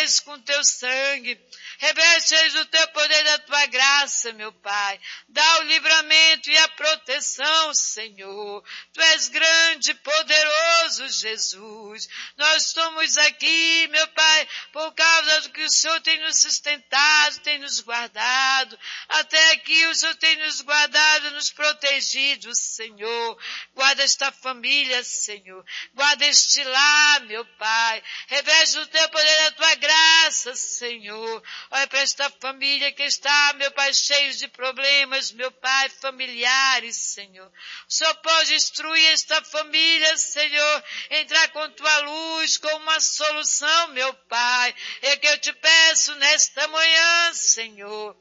eles com teu sangue. Reveste eles do teu poder, da tua graça, meu Pai. Dá o livramento e a proteção, Senhor. Tu és grande, poderoso, Jesus. Nós estamos aqui, meu Pai, por causa do que o Senhor tem nos sustentado, tem nos guardado. Até aqui o Senhor tem nos guardado, nos protegido, Senhor. Guarda esta família, Senhor. Guarda este lar, meu Pai. Reveste o teu poder, da tua graça, Senhor. Olha para esta família que está, meu Pai, cheio de problemas, meu Pai, familiares, Senhor. O Senhor pode instruir esta família, Senhor, entrar com tua luz, com uma solução, meu Pai. É que eu te peço nesta manhã, Senhor.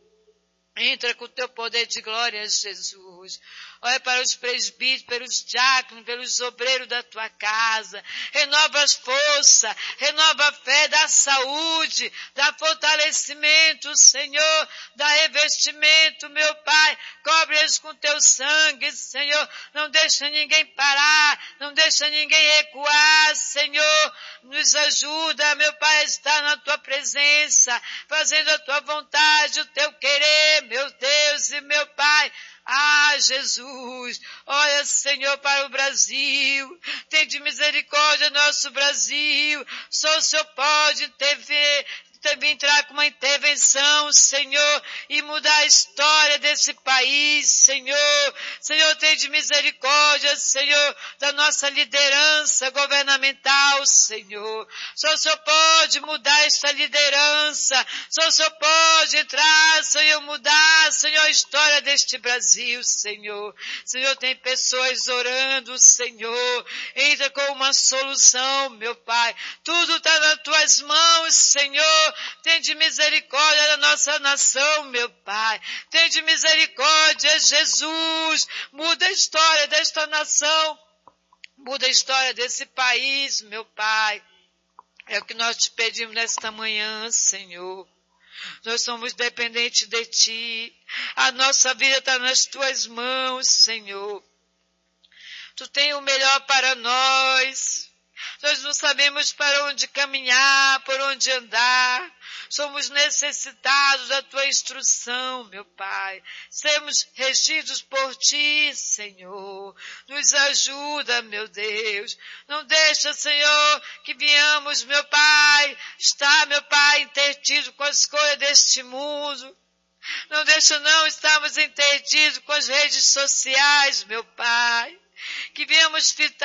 Entra com o teu poder de glória, Jesus. Olha para os presbíteros, pelos diáconos, pelos obreiros da tua casa. Renova as forças, renova a fé, dá saúde, dá fortalecimento, Senhor, dá revestimento, meu Pai. Cobre-os com teu sangue, Senhor. Não deixa ninguém parar, não deixa ninguém recuar, Senhor. Nos ajuda, meu Pai, a estar na tua presença, fazendo a tua vontade, o teu querer, meu Deus e meu Pai. Ah, Jesus, olha, Senhor, para o Brasil, tem de misericórdia nosso Brasil, só o Senhor pode intervir, entrar com uma intervenção, Senhor, e mudar a história desse país, Senhor. Senhor, tem de misericórdia, Senhor, da nossa liderança governamental, Senhor. Só o Senhor pode mudar esta liderança, só o Senhor pode entrar, Senhor, mudar, Senhor, a história deste Brasil, Senhor. Senhor, tem pessoas orando, Senhor, entra com uma solução, meu Pai. Tudo está nas tuas mãos, Senhor. Tem de misericórdia da nossa nação, meu Pai. Tem de misericórdia, Jesus. Muda a história desta nação. Muda a história desse país, meu Pai. É o que nós te pedimos nesta manhã, Senhor. Nós somos dependentes de Ti. A nossa vida está nas Tuas mãos, Senhor. Tu tem o melhor para nós. Nós não sabemos para onde caminhar, por onde andar. Somos necessitados da Tua instrução, meu Pai. Sermos regidos por Ti, Senhor. Nos ajuda, meu Deus. Não deixa, Senhor, que venhamos, meu Pai, estar, meu Pai, intertido com as coisas deste mundo. Não deixa não estarmos entendidos com as redes sociais, meu Pai. Que venhamos fitar